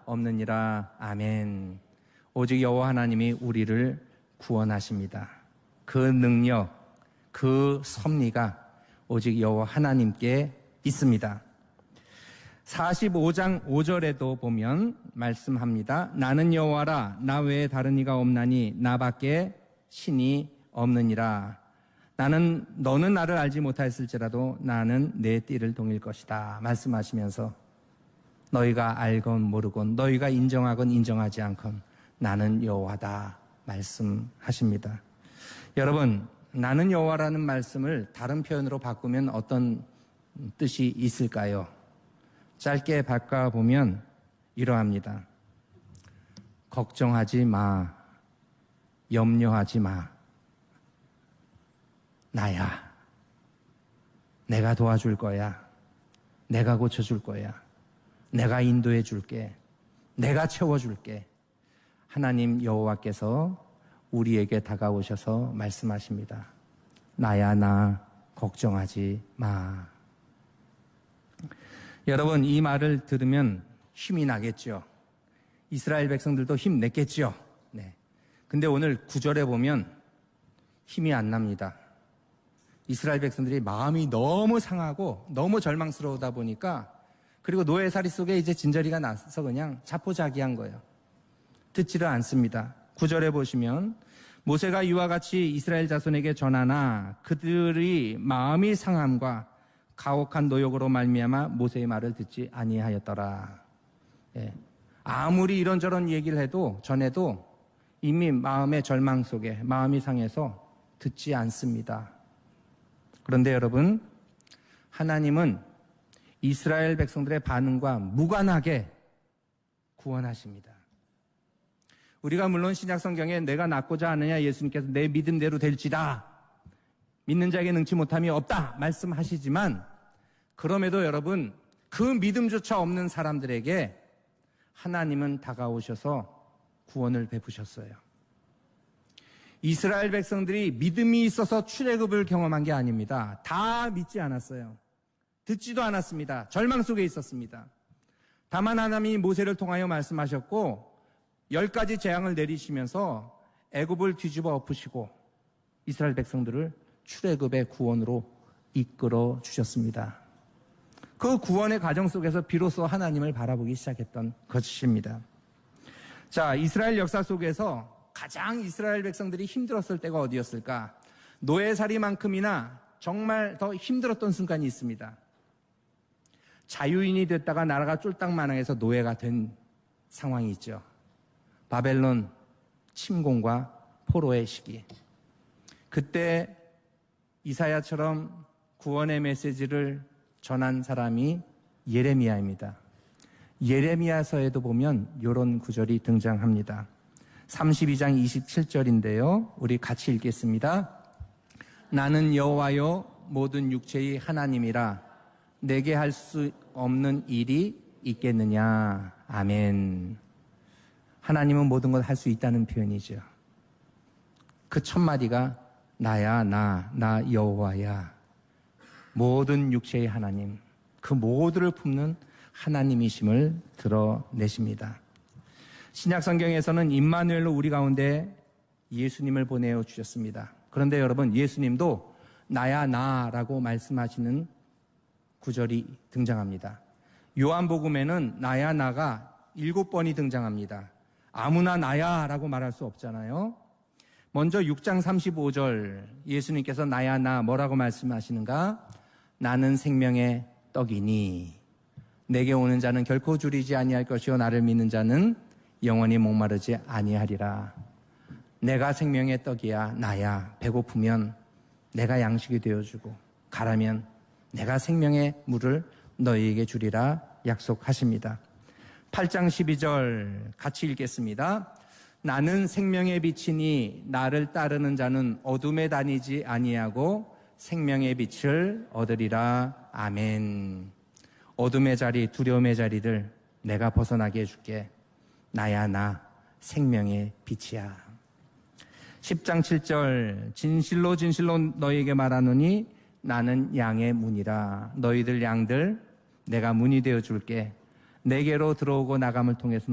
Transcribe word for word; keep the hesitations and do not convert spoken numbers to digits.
없느니라. 아멘. 오직 여호와 하나님이 우리를 구원하십니다. 그 능력, 그 섭리가 오직 여호와 하나님께 있습니다. 사십오 장 오 절에도 보면 말씀합니다. 나는 여호와라, 나 외에 다른 이가 없나니 나밖에 신이 없느니라. 나는 너는 나를 알지 못하였을지라도 나는 내 띠를 동일 것이다. 말씀하시면서 너희가 알건 모르건 너희가 인정하건 인정하지 않건 나는 여호와다 말씀하십니다. 여러분, 나는 여호와라는 말씀을 다른 표현으로 바꾸면 어떤 뜻이 있을까요? 짧게 바꿔보면 이러합니다. 걱정하지 마. 염려하지 마. 나야. 내가 도와줄 거야. 내가 고쳐줄 거야. 내가 인도해 줄게. 내가 채워줄게. 하나님 여호와께서 우리에게 다가오셔서 말씀하십니다. 나야, 나 걱정하지 마. 여러분, 이 말을 들으면 힘이 나겠죠. 이스라엘 백성들도 힘냈겠죠. 네. 근데 오늘 구 절에 보면 힘이 안 납니다. 이스라엘 백성들이 마음이 너무 상하고 너무 절망스러우다 보니까, 그리고 노예살이 속에 이제 진저리가 나서 그냥 자포자기한 거예요. 듣지를 않습니다. 구 절에 보시면 모세가 이와 같이 이스라엘 자손에게 전하나 그들이 마음이 상함과 가혹한 노역으로 말미암아 모세의 말을 듣지 아니하였더라. 예. 아무리 이런저런 얘기를 해도 전에도 이미 마음의 절망 속에 마음이 상해서 듣지 않습니다. 그런데 여러분, 하나님은 이스라엘 백성들의 반응과 무관하게 구원하십니다. 우리가 물론 신약 성경에 내가 낫고자 하느냐 예수님께서 내 믿음대로 될지다, 믿는 자에게 능치 못함이 없다 말씀하시지만, 그럼에도 여러분, 그 믿음조차 없는 사람들에게 하나님은 다가오셔서 구원을 베푸셨어요. 이스라엘 백성들이 믿음이 있어서 출애굽을 경험한 게 아닙니다. 다 믿지 않았어요. 듣지도 않았습니다. 절망 속에 있었습니다. 다만 하나님이 모세를 통하여 말씀하셨고 열 가지 재앙을 내리시면서 애굽을 뒤집어 엎으시고 이스라엘 백성들을 출애굽의 구원으로 이끌어 주셨습니다. 그 구원의 과정 속에서 비로소 하나님을 바라보기 시작했던 것입니다. 자, 이스라엘 역사 속에서 가장 이스라엘 백성들이 힘들었을 때가 어디였을까? 노예살이만큼이나 정말 더 힘들었던 순간이 있습니다. 자유인이 됐다가 나라가 쫄딱마당해서 노예가 된 상황이 있죠. 바벨론 침공과 포로의 시기. 그때 이사야처럼 구원의 메시지를 전한 사람이 예레미야입니다. 예레미야서에도 보면 이런 구절이 등장합니다. 삼십이 장 이십칠 절인데요. 우리 같이 읽겠습니다. 나는 여호와요 모든 육체의 하나님이라 내게 할 수 없는 일이 있겠느냐. 아멘. 하나님은 모든 걸 할 수 있다는 표현이죠. 그 첫 마디가 나야, 나, 나 여호와야. 모든 육체의 하나님, 그 모두를 품는 하나님이심을 드러내십니다. 신약 성경에서는 임마누엘로 우리 가운데 예수님을 보내어 주셨습니다. 그런데 여러분, 예수님도 나야, 나라고 말씀하시는 구절이 등장합니다. 요한복음에는 나야, 나가 일곱 번이 등장합니다. 아무나 나야 라고 말할 수 없잖아요. 먼저 육 장 삼십오 절 예수님께서 나야, 나 뭐라고 말씀하시는가? 나는 생명의 떡이니 내게 오는 자는 결코 줄이지 아니할 것이요 나를 믿는 자는 영원히 목마르지 아니하리라. 내가 생명의 떡이야. 나야. 배고프면 내가 양식이 되어주고 가라면 내가 생명의 물을 너희에게 주리라 약속하십니다. 팔 장 십이 절 같이 읽겠습니다. 나는 생명의 빛이니 나를 따르는 자는 어둠에 다니지 아니하고 생명의 빛을 얻으리라. 아멘. 어둠의 자리, 두려움의 자리를 내가 벗어나게 해줄게. 나야, 나 생명의 빛이야. 십 장 칠 절 진실로 진실로 너희에게 말하노니 나는 양의 문이라. 너희들 양들 내가 문이 되어줄게. 내게로 들어오고 나감을 통해서